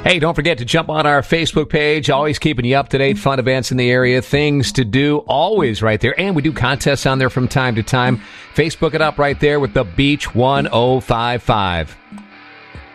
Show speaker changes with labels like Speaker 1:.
Speaker 1: Hey, don't forget to jump on our Facebook page. Always keeping you up to date. Fun events in the area. Things to do. Always right there. And we do contests on there from time to time. Facebook it up right there with the Beach 1055.